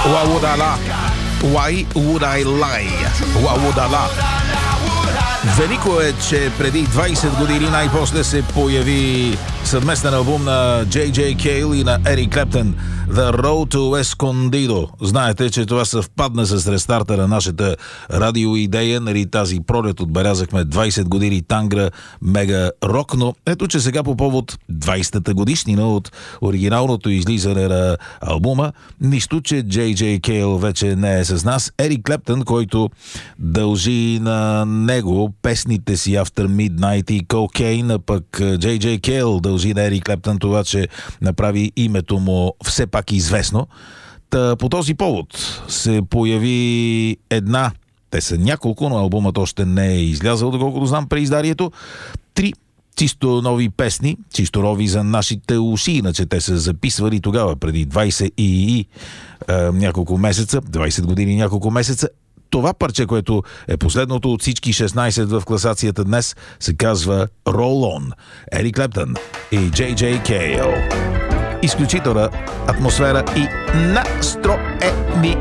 Why would I lie? Why would I lie? Why would I lie? Велико е, че преди 20 години най-после се появи съвместен албум на Джей Джей Кейл и на Ерик Клептън, The Road to Escondido. Знаете, че това съвпадна с рестарта на нашата радиоидея. Нали, тази пролет отбелязахме 20 години Тангра мега рок, но ето, че сега по повод 20-та годишнина от оригиналното излизане на албума, нищо, че Джей Джей Кейл вече не е с нас. Ерик Клептън, който дължи на него песните си After Midnight и Cocaine, а пък Джей Джей Кейл дължи на Ерик Клептън това, че направи името му все пак известно. Та по този повод се появи една, те са няколко, но албумът още не е излязъл, доколкото знам, при изданието. 3 чисто нови песни, чисто нови за нашите уши, иначе те са записвали тогава, преди 20 и няколко месеца, 20 години и няколко месеца. Това парче, което е последното от всички 16 в класацията днес, се казва Roll On. Ерик Клептън и Джей Джей Кейл. Изключителна атмосфера и настроение.